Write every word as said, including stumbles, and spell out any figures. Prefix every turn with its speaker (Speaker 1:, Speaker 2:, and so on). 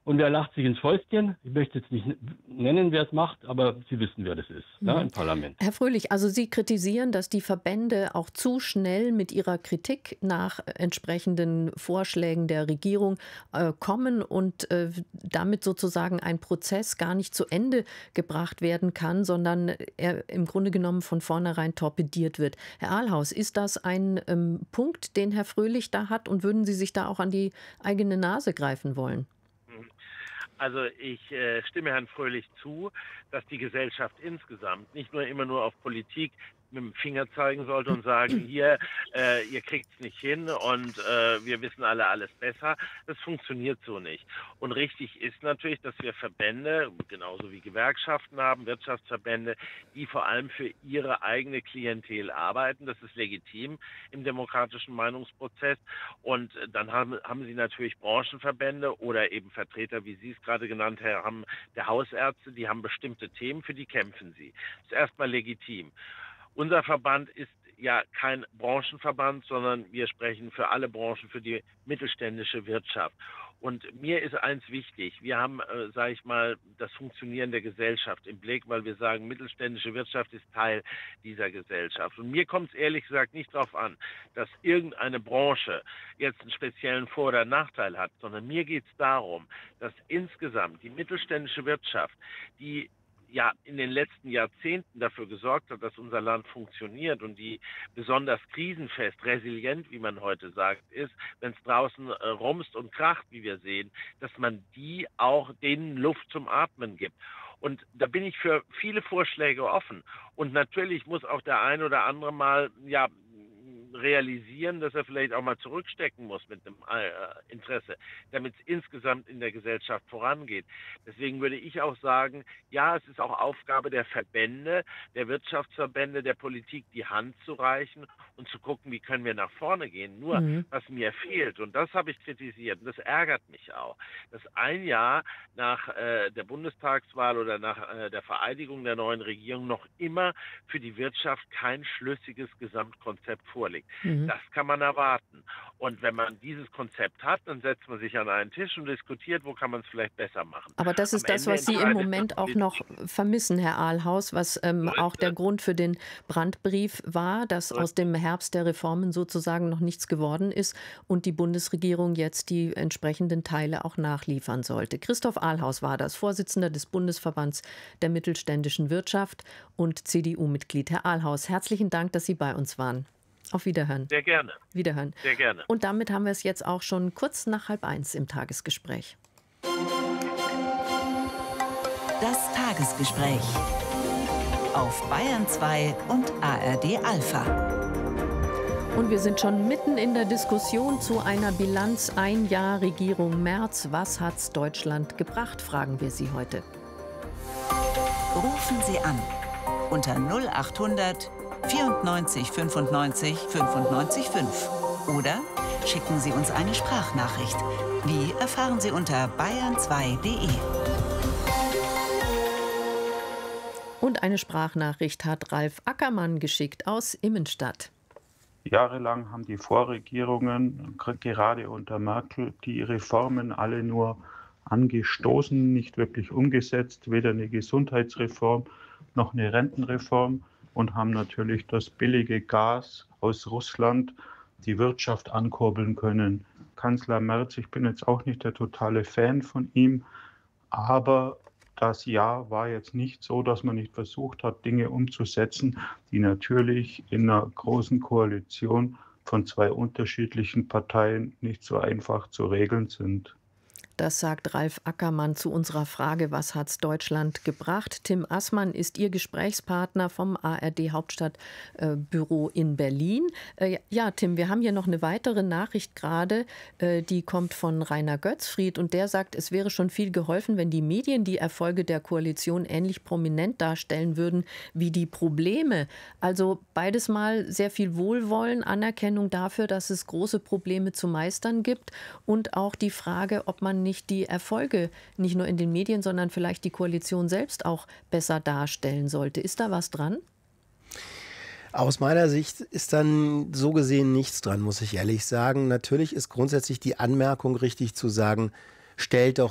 Speaker 1: Und wer lacht sich ins Fäustchen? Ich möchte jetzt nicht nennen, wer es macht, aber Sie wissen, wer das ist, mhm. ja, im Parlament.
Speaker 2: Herr Fröhlich, also Sie kritisieren, dass die Verbände auch zu schnell mit ihrer Kritik nach entsprechenden Vorschlägen der Regierung äh, kommen und äh, damit sozusagen ein Prozess gar nicht zu Ende gebracht werden kann, sondern er im Grunde genommen von vornherein torpediert wird. Herr Ahlhaus, ist das ein ähm, Punkt, den Herr Fröhlich da hat, und würden Sie sich da auch an die eigene Nase greifen wollen?
Speaker 3: Also ich äh, stimme Herrn Fröhlich zu, dass die Gesellschaft insgesamt nicht nur immer nur auf Politik mit dem Finger zeigen sollte und sagen, hier, äh, ihr kriegt es nicht hin und äh, wir wissen alle alles besser. Das funktioniert so nicht. Und richtig ist natürlich, dass wir Verbände, genauso wie Gewerkschaften haben, Wirtschaftsverbände, die vor allem für ihre eigene Klientel arbeiten. Das ist legitim im demokratischen Meinungsprozess. Und dann haben, haben sie natürlich Branchenverbände oder eben Vertreter, wie Sie es gerade genannt haben, der Hausärzte, die haben bestimmte Themen, für die kämpfen sie. Das ist erstmal legitim. Unser Verband ist ja kein Branchenverband, sondern wir sprechen für alle Branchen, für die mittelständische Wirtschaft. Und mir ist eins wichtig, wir haben, äh, sage ich mal, das Funktionieren der Gesellschaft im Blick, weil wir sagen, mittelständische Wirtschaft ist Teil dieser Gesellschaft. Und mir kommt es ehrlich gesagt nicht darauf an, dass irgendeine Branche jetzt einen speziellen Vor- oder Nachteil hat, sondern mir geht es darum, dass insgesamt die mittelständische Wirtschaft, die ja in den letzten Jahrzehnten dafür gesorgt hat, dass unser Land funktioniert und die besonders krisenfest, resilient, wie man heute sagt, ist, wenn es draußen äh, rumst und kracht, wie wir sehen, dass man die auch denen Luft zum Atmen gibt. Und da bin ich für viele Vorschläge offen. Und natürlich muss auch der ein oder andere mal, ja, realisieren, dass er vielleicht auch mal zurückstecken muss mit dem äh, Interesse, damit es insgesamt in der Gesellschaft vorangeht. Deswegen würde ich auch sagen, ja, es ist auch Aufgabe der Verbände, der Wirtschaftsverbände, der Politik, die Hand zu reichen und zu gucken, wie können wir nach vorne gehen. Nur, mhm. was mir fehlt, und das habe ich kritisiert, und das ärgert mich auch, dass ein Jahr nach äh, der Bundestagswahl oder nach äh, der Vereidigung der neuen Regierung noch immer für die Wirtschaft kein schlüssiges Gesamtkonzept vorliegt. Mhm. Das kann man erwarten. Und wenn man dieses Konzept hat, dann setzt man sich an einen Tisch und diskutiert, wo kann man es vielleicht besser machen.
Speaker 2: Aber das ist Am das, Ende was Sie im Moment auch noch vermissen, Herr Ahlhaus, was ähm, so auch der Grund für den Brandbrief war, dass so aus dem Herbst der Reformen sozusagen noch nichts geworden ist und die Bundesregierung jetzt die entsprechenden Teile auch nachliefern sollte. Christoph Ahlhaus war das, Vorsitzender des Bundesverbands der mittelständischen Wirtschaft und C D U-Mitglied. Herr Ahlhaus, herzlichen Dank, dass Sie bei uns waren. Auf Wiederhören.
Speaker 3: Sehr gerne.
Speaker 2: Wiederhören.
Speaker 3: Sehr gerne.
Speaker 2: Und damit haben wir es jetzt auch schon kurz nach halb eins im Tagesgespräch.
Speaker 4: Das Tagesgespräch auf Bayern zwei und A R D Alpha.
Speaker 2: Und wir sind schon mitten in der Diskussion zu einer Bilanz ein Jahr Regierung Merz. Was hat's Deutschland gebracht, fragen wir Sie heute.
Speaker 4: Rufen Sie an unter null achthundert vierundneunzig fünfundneunzig fünfundneunzig fünf oder schicken Sie uns eine Sprachnachricht. Wie erfahren Sie unter bayern zwei punkt de.
Speaker 2: Und eine Sprachnachricht hat Ralf Ackermann geschickt aus Immenstadt.
Speaker 5: Jahrelang haben die Vorregierungen, gerade unter Merkel, die Reformen alle nur angestoßen, nicht wirklich umgesetzt, weder eine Gesundheitsreform noch eine Rentenreform, und haben natürlich das billige Gas aus Russland die Wirtschaft ankurbeln können. Kanzler Merz, ich bin jetzt auch nicht der totale Fan von ihm, aber das Jahr war jetzt nicht so, dass man nicht versucht hat, Dinge umzusetzen, die natürlich in einer großen Koalition von zwei unterschiedlichen Parteien nicht so einfach zu regeln sind.
Speaker 2: Das sagt Ralf Ackermann zu unserer Frage, was hat's Deutschland gebracht? Tim Assmann ist Ihr Gesprächspartner vom A R D-Hauptstadtbüro äh, in Berlin. Äh, ja, Tim, wir haben hier noch eine weitere Nachricht gerade, äh, die kommt von Rainer Götzfried und der sagt, es wäre schon viel geholfen, wenn die Medien die Erfolge der Koalition ähnlich prominent darstellen würden wie die Probleme. Also beides mal sehr viel Wohlwollen, Anerkennung dafür, dass es große Probleme zu meistern gibt und auch die Frage, ob man nicht die Erfolge nicht nur in den Medien, sondern vielleicht die Koalition selbst auch besser darstellen sollte. Ist da was dran?
Speaker 6: Aus meiner Sicht ist dann so gesehen nichts dran, muss ich ehrlich sagen. Natürlich ist grundsätzlich die Anmerkung richtig zu sagen, stellt doch